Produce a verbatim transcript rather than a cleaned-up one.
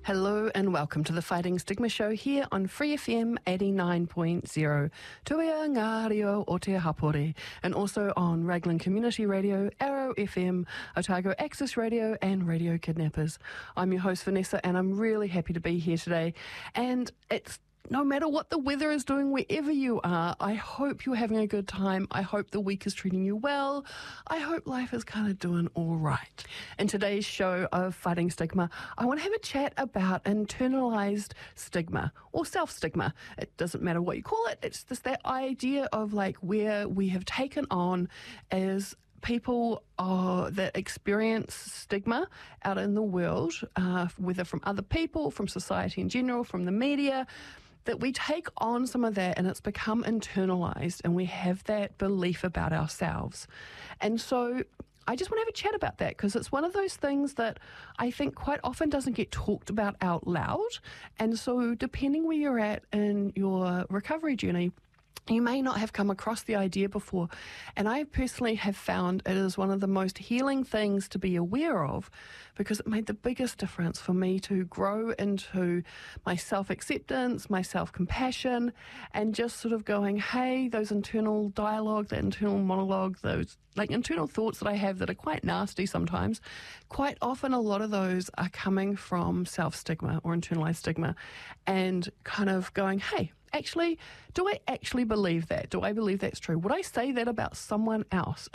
Hello and welcome to the Fighting Stigma Show here on Free F M eighty-nine point zero, Tuia Ngā Reo o Te Hapori, and also on Raglan Community Radio, Arrow F M, Otago Access Radio and Radio Kidnappers. I'm your host Vanessa and I'm really happy to be here today, and it's no matter what the weather is doing wherever you are, I hope you're having a good time. I hope the week is treating you well. I hope life is kind of doing all right. In today's show of Fighting Stigma, I want to have a chat about internalized stigma or self-stigma. It doesn't matter what you call it. It's just that idea of like where we have taken on as people uh, that experience stigma out in the world, uh, whether from other people, from society in general, from the media, that we take on some of that and it's become internalized and we have that belief about ourselves. And so I just want to have a chat about that because it's one of those things that I think quite often doesn't get talked about out loud. And so depending where you're at in your recovery journey, you may not have come across the idea before, and I personally have found it is one of the most healing things to be aware of because it made the biggest difference for me to grow into my self-acceptance, my self-compassion, and just sort of going, hey, those internal dialogue, that internal monologue, those like internal thoughts that I have that are quite nasty sometimes, quite often a lot of those are coming from self-stigma or internalized stigma, and kind of going, hey, actually, do I actually believe that? Do I believe that's true? Would I say that about someone else